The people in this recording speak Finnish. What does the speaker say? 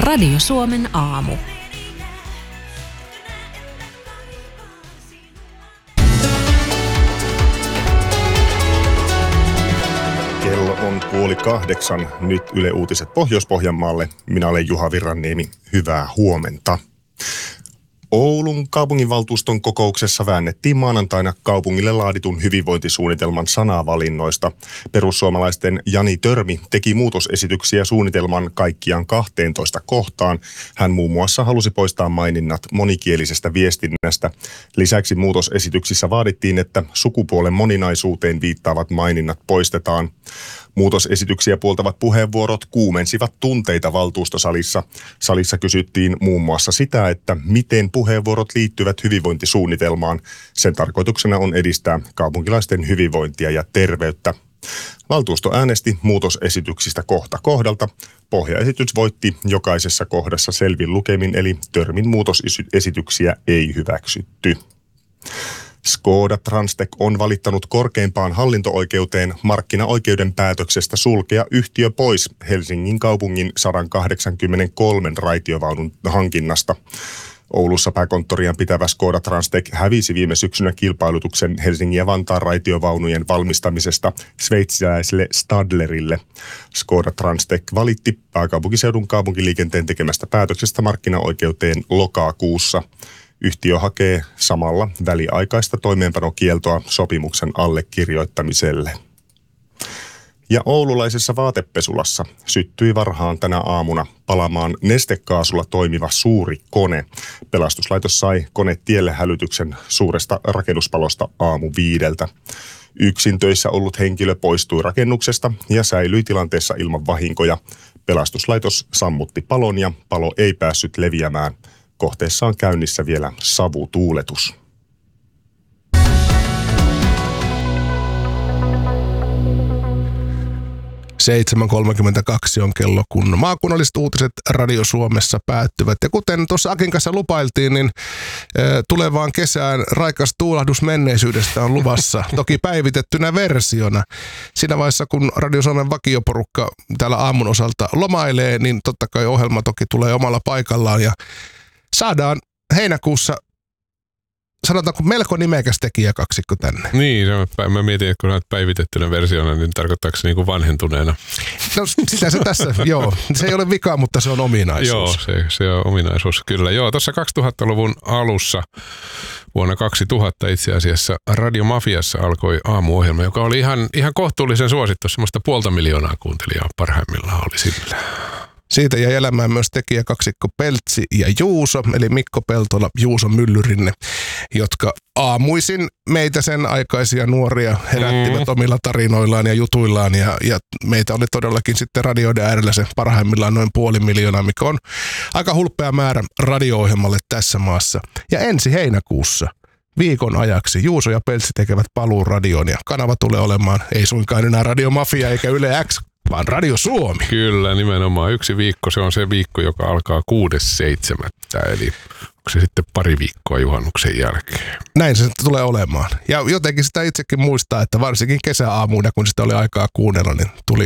Radio Suomen aamu. Kello on 7:30. Nyt Yle Uutiset Pohjois-Pohjanmaalle. Minä olen Juha Virranniemi. Hyvää huomenta. Oulun kaupunginvaltuuston kokouksessa väännettiin maanantaina kaupungille laaditun hyvinvointisuunnitelman sanavalinnoista. Perussuomalaisten Jani Törmi teki muutosesityksiä suunnitelman kaikkiaan 12 kohtaan. Hän muun muassa halusi poistaa maininnat monikielisestä viestinnästä. Lisäksi muutosesityksissä vaadittiin, että sukupuolen moninaisuuteen viittaavat maininnat poistetaan. Muutosesityksiä puoltavat puheenvuorot kuumensivat tunteita valtuustosalissa. Salissa kysyttiin muun muassa sitä, että miten puheenvuorot liittyvät hyvinvointisuunnitelmaan. Sen tarkoituksena on edistää kaupunkilaisten hyvinvointia ja terveyttä. Valtuusto äänesti muutosesityksistä kohta kohdalta. Pohjaesitys voitti jokaisessa kohdassa selvin lukemin, eli Törmin muutosesityksiä ei hyväksytty. Škoda Transtech on valittanut korkeimpaan hallinto-oikeuteen markkinaoikeuden päätöksestä sulkea yhtiö pois Helsingin kaupungin 183 raitiovaunun hankinnasta. Oulussa pääkonttoriaan pitävä Škoda Transtech hävisi viime syksynä kilpailutuksen Helsingin ja Vantaan raitiovaunujen valmistamisesta sveitsiläiselle Stadlerille. Škoda Transtech valitti pääkaupunkiseudun kaupunkiliikenteen tekemästä päätöksestä markkinaoikeuteen lokakuussa. Yhtiö hakee samalla väliaikaista toimeenpanokieltoa sopimuksen allekirjoittamiselle. Ja oululaisessa vaatepesulassa syttyi varhaan tänä aamuna palamaan nestekaasulla toimiva suuri kone. Pelastuslaitos sai konetielle hälytyksen suuresta rakennuspalosta aamu 5:00. Yksin töissä ollut henkilö poistui rakennuksesta ja säilyi tilanteessa ilman vahinkoja. Pelastuslaitos sammutti palon ja palo ei päässyt leviämään. Kohteessa on käynnissä vielä savutuuletus. (7:32) on kello, kun maakunnalliset uutiset Radio Suomessa päättyvät. Ja kuten tuossa Akin kanssa lupailtiin, niin tulevaan kesään raikas tuulahdus menneisyydestä on luvassa. Toki päivitettynä versiona. Siinä vaiheessa, kun Radio Suomen vakioporukka täällä aamun osalta lomailee, niin totta kai ohjelma toki tulee omalla paikallaan ja saadaan heinäkuussa, sanotaanko melko nimekäs tekijäkaksikko tänne. Niin, mä mietin, että kun olet päivitettynä versiona, niin tarkoittaako se niin kuin vanhentuneena? No sitä se tässä, joo. Se ei ole vika, mutta se on ominaisuus. Joo, se on ominaisuus, kyllä. Joo, tuossa 2000-luvun alussa, vuonna 2000 itse asiassa, Radio Mafiassa alkoi aamuohjelma, joka oli ihan kohtuullisen suosittu. Semmoista 500,000 kuuntelijaa parhaimmillaan oli sillä. Siitä jäi elämään myös tekijäkaksikko Peltsi ja Juuso, eli Mikko Peltola, Juuso Myllyrinne, jotka aamuisin meitä sen aikaisia nuoria herättivät omilla tarinoillaan ja jutuillaan. Ja meitä oli todellakin sitten radioiden äärellä se parhaimmillaan noin 500,000, mikä on aika hulppea määrä radio-ohjelmalle tässä maassa. Ja ensi heinäkuussa viikon ajaksi Juuso ja Peltsi tekevät paluun radioon ja kanava tulee olemaan ei suinkaan enää Radio Mafia eikä Yle X, vaan Radio Suomi. Kyllä, nimenomaan yksi viikko. Se on se viikko, joka alkaa 6.7. Eli onko se sitten pari viikkoa juhannuksen jälkeen? Näin se tulee olemaan. Ja jotenkin sitä itsekin muistaa, että varsinkin kesäaamuina, kun sitä oli aikaa kuunnella, niin tuli